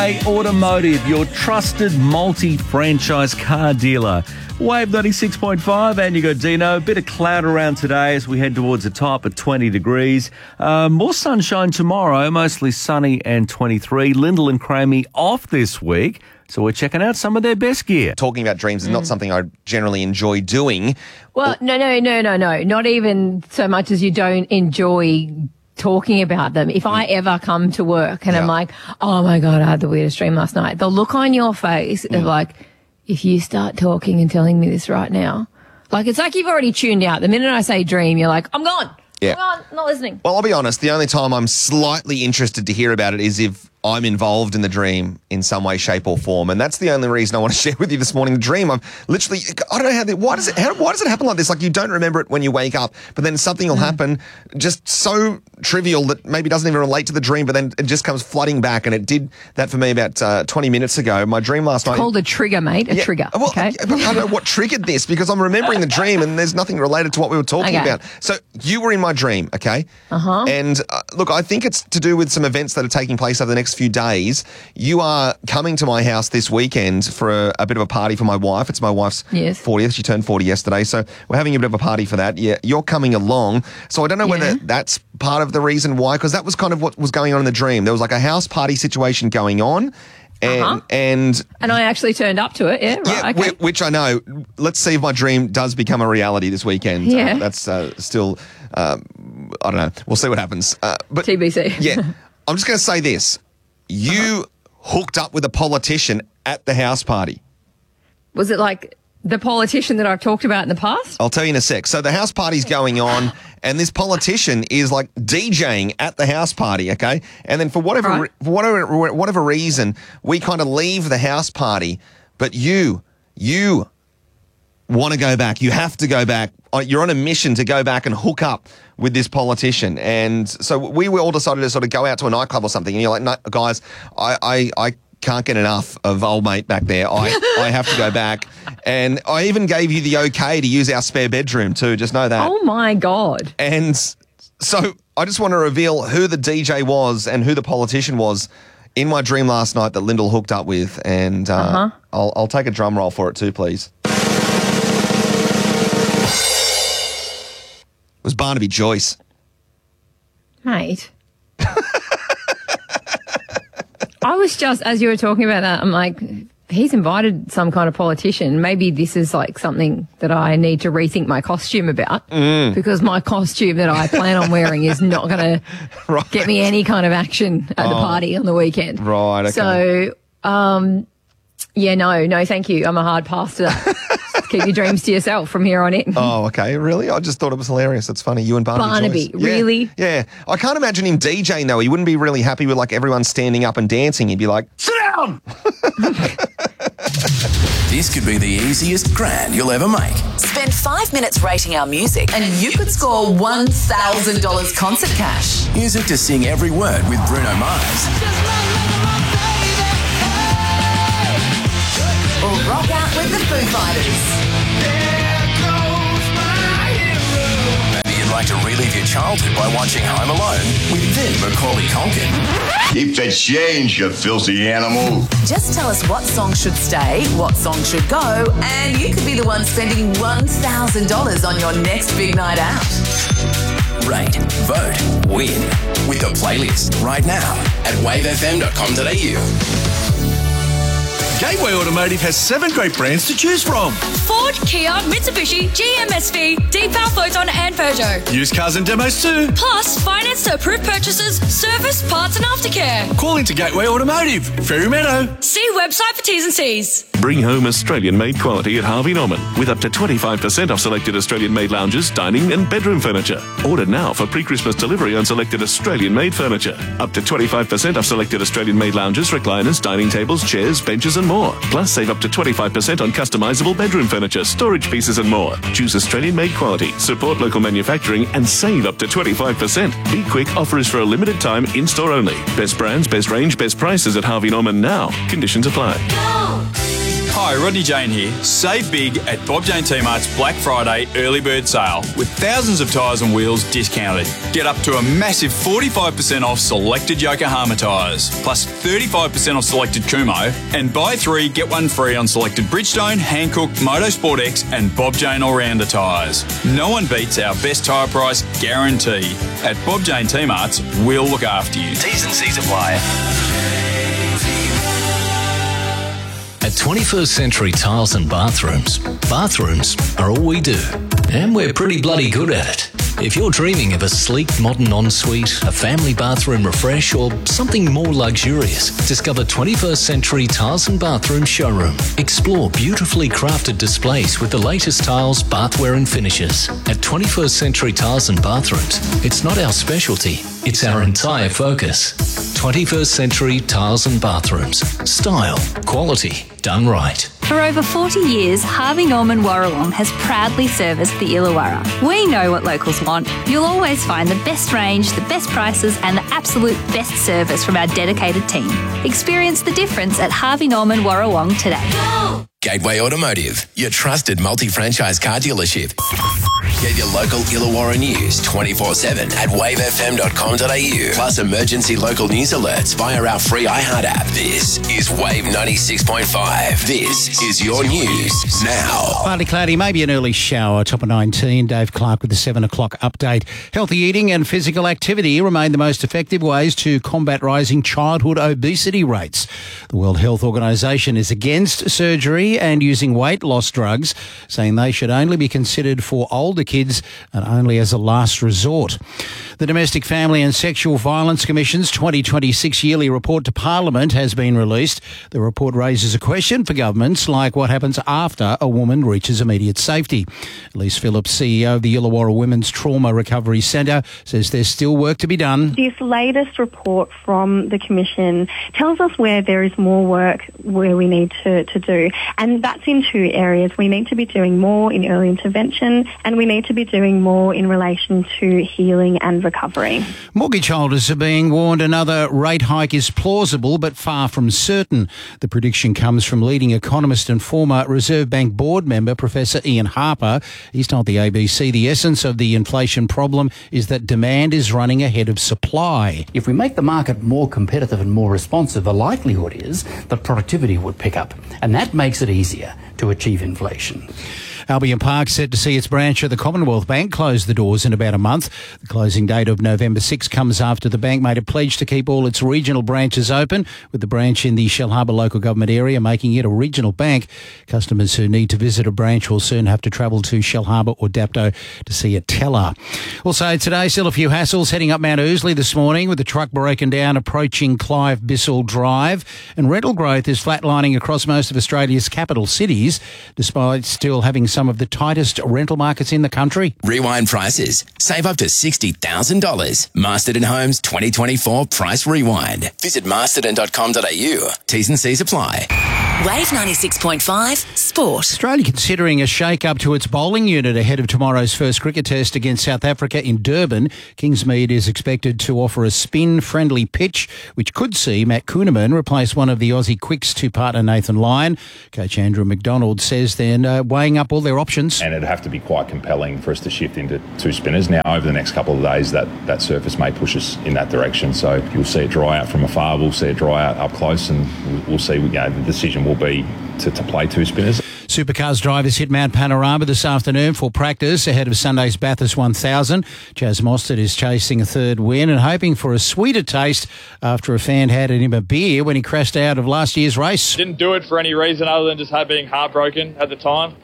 Automotive, your trusted multi-franchise car dealer. Wave 96.5, and you got Dino. Bit of cloud around today as we head towards the top at 20 degrees. More sunshine tomorrow, mostly sunny and 23. Lyndall and Cramey off this week, so we're checking out some of their best gear. Talking about dreams is not something I generally enjoy doing. Well, no. Not even so much as you don't enjoy talking about them. If I ever come to work and I'm like, oh my God, I had the weirdest dream last night, the look on your face of like, if you start talking and telling me this right now, like it's like you've already tuned out. The minute I say dream, you're like, I'm gone. Yeah. I'm gone, not listening. Well, I'll be honest, the only time I'm slightly interested to hear about it is if I'm involved in the dream in some way, shape or form. And that's the only reason I want to share with you this morning. The dream, I don't know why does it happen like this? Like you don't remember it when you wake up, but then something will happen just so trivial that maybe doesn't even relate to the dream, but then it just comes flooding back. And it did that for me about 20 minutes ago. My dream last night. It's called a trigger, mate. A trigger. Well, okay. But I don't know what triggered this because I'm remembering the dream and there's nothing related to what we were talking about. So you were in my dream, okay? Uh-huh. And look, I think it's to do with some events that are taking place over the next few days. You are coming to my house this weekend for a bit of a party for my wife. It's my wife's 40th. She turned 40 yesterday. So we're having a bit of a party for that. Yeah, you're coming along. So I don't know whether that's part of the reason why, because that was kind of what was going on in the dream. There was like a house party situation going on. And I actually turned up to it, okay. Which I know. Let's see if my dream does become a reality this weekend. Yeah. That's still, I don't know. We'll see what happens. But TBC. Yeah. I'm just going to say this. You hooked up with a politician at the house party. Was it like the politician that I've talked about in the past? I'll tell you in a sec. So the house party's going on and this politician is like DJing at the house party, okay? And then for whatever reason, we kind of leave the house party, but you want to go back. You have to go back. You're on a mission to go back and hook up with this politician. And so we all decided to sort of go out to a nightclub or something. And you're like, no, guys, I can't get enough of old mate back there. I have to go back. And I even gave you the okay to use our spare bedroom too. Just know that. Oh, my God. And so I just want to reveal who the DJ was and who the politician was in my dream last night that Lyndall hooked up with. And I'll take a drum roll for it too, please. It was Barnaby Joyce. Mate. I was just, as you were talking about that, I'm like, he's invited some kind of politician. Maybe this is like something that I need to rethink my costume about because my costume that I plan on wearing is not going to get me any kind of action at the party on the weekend. Right, okay. So, no, thank you. I'm a hard pass to that. Keep your dreams to yourself from here on in. Oh, okay. Really? I just thought it was hilarious. It's funny. You and Barnaby Joyce. Really? Yeah. I can't imagine him DJing, though. He wouldn't be really happy with, like, everyone standing up and dancing. He'd be like, sit down! This could be the easiest grand you'll ever make. Spend 5 minutes rating our music and you could score $1,000 concert cash. Use it to sing every word with Bruno Mars. Or rock out with the Foo Fighters. Maybe you'd like to relive your childhood by watching Home Alone with then Macaulay Culkin. Keep the change, you filthy animal. Just tell us what song should stay, what song should go, and you could be the one spending $1,000 on your next big night out. Rate, vote, win with the playlist right now at wavefm.com.au. Gateway Automotive has 7 great brands to choose from. Ford, Kia, Mitsubishi, GMSV, Deepal, Photon and Peugeot. Used cars and demos too. Plus, finance to approved purchases, service, parts and aftercare. Call into Gateway Automotive, Fairy Meadow. See website for T's and C's. Bring home Australian-made quality at Harvey Norman with up to 25% off selected Australian-made lounges, dining and bedroom furniture. Order now for pre-Christmas delivery on selected Australian-made furniture. Up to 25% off selected Australian-made lounges, recliners, dining tables, chairs, benches and more. Plus, save up to 25% on customisable bedroom furniture, storage pieces and more. Choose Australian-made quality, support local manufacturing and save up to 25%. Be quick, offer is for a limited time, in-store only. Best brands, best range, best prices at Harvey Norman now. Conditions apply. Hi, Rodney Jane here. Save big at Bob Jane T-Mart's Black Friday early bird sale with thousands of tyres and wheels discounted. Get up to a massive 45% off selected Yokohama tyres, plus 35% off selected Kumo, and buy 3, get 1 free on selected Bridgestone, Hankook, Motorsport X and Bob Jane All-Rounder tyres. No one beats our best tyre price guarantee. At Bob Jane T-Mart's, we'll look after you. T's and C's apply. At 21st Century Tiles and Bathrooms are all we do, and we're pretty bloody good at it. If you're dreaming of a sleek, modern ensuite, a family bathroom refresh, or something more luxurious, discover 21st Century Tiles and Bathroom Showroom. Explore beautifully crafted displays with the latest tiles, bathware and finishes. At 21st Century Tiles and Bathrooms, it's not our specialty, it's our entire focus. 21st Century Tiles and Bathrooms. Style, quality, done right. For over 40 years, Harvey Norman Warrawong has proudly serviced the Illawarra. We know what locals want. You'll always find the best range, the best prices and the absolute best service from our dedicated team. Experience the difference at Harvey Norman Warrawong today. Go! Gateway Automotive, your trusted multi-franchise car dealership. Get your local Illawarra news 24/7 at wavefm.com.au. Plus emergency local news alerts via our free iHeart app. This is Wave 96.5. This is your news now. Partly cloudy, maybe an early shower. Top of 19. Dave Clark with the 7 o'clock update. Healthy eating and physical activity remain the most effective ways to combat rising childhood obesity rates. The World Health Organization is against surgery and using weight loss drugs, saying they should only be considered for older kids and only as a last resort. The Domestic Family and Sexual Violence Commission's 2026 yearly report to Parliament has been released. The report raises a question for governments like what happens after a woman reaches immediate safety. Elise Phillips, CEO of the Illawarra Women's Trauma Recovery Centre, says there's still work to be done. This latest report from the Commission tells us where there is more work where we need to do. And that's in 2 areas. We need to be doing more in early intervention and we need to be doing more in relation to healing and recovery. Mortgage holders are being warned another rate hike is plausible but far from certain. The prediction comes from leading economist and former Reserve Bank board member Professor Ian Harper. He's told the ABC the essence of the inflation problem is that demand is running ahead of supply. If we make the market more competitive and more responsive, the likelihood is that productivity would pick up, and that makes it easier to achieve inflation. Albion Park set to see its branch of the Commonwealth Bank close the doors in about a month. The closing date of November 6 comes after the bank made a pledge to keep all its regional branches open, with the branch in the Shellharbour local government area making it a regional bank. Customers who need to visit a branch will soon have to travel to Shellharbour or Dapto to see a teller. Also today, still a few hassles heading up Mount Ousley this morning with the truck broken down approaching Clive Bissell Drive, and rental growth is flatlining across most of Australia's capital cities, despite still having some of the tightest rental markets in the country. Rewind prices. Save up to $60,000. Masterton Homes 2024 Price Rewind. Visit masterton.com.au. T's and C's apply. Wave 96.5 Sport. Australia considering a shake-up to its bowling unit ahead of tomorrow's first cricket test against South Africa in Durban. Kingsmead is expected to offer a spin-friendly pitch, which could see Matt Kuhneman replace one of the Aussie Quicks to partner Nathan Lyon. Coach Andrew McDonald says they're weighing up all their options. And it'd have to be quite compelling for us to shift into 2 spinners. Now, over the next couple of days, that surface may push us in that direction. So you'll see it dry out from afar, we'll see it dry out up close, and we'll see, the decision will be to play 2 spinners. Supercars drivers hit Mount Panorama this afternoon for practice ahead of Sunday's Bathurst 1000. Chaz Mostert is chasing a 3rd win and hoping for a sweeter taste after a fan handed him a beer when he crashed out of last year's race. Didn't do it for any reason other than just being heartbroken at the time.